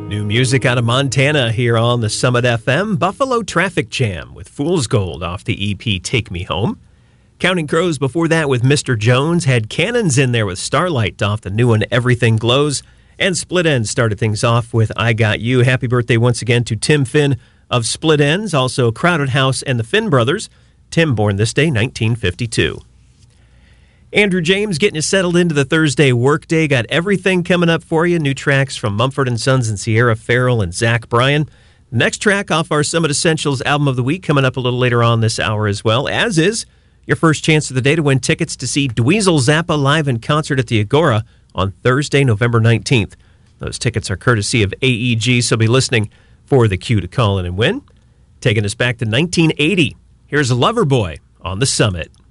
New music out of Montana here on the Summit FM. Buffalo Traffic Jam with Fool's Gold off the EP Take Me Home. Counting Crows before that with Mr. Jones. Had Cannons in there with Starlight off the new one Everything Glows. And Split Enz started things off with I Got You. Happy birthday once again to Tim Finn of Split Enz. Also Crowded House and the Finn Brothers. Tim born this day, 1952. Andrew James getting you settled into the Thursday workday. Got everything coming up for you. New tracks from Mumford & Sons and Sierra Farrell and Zach Bryan. Next track off our Summit Essentials album of the week coming up a little later on this hour as well, as is your first chance of the day to win tickets to see Dweezil Zappa live in concert at the Agora on Thursday, November 19th. Those tickets are courtesy of AEG, so be listening for the cue to call in and win. Taking us back to 1980, here's Loverboy on the Summit.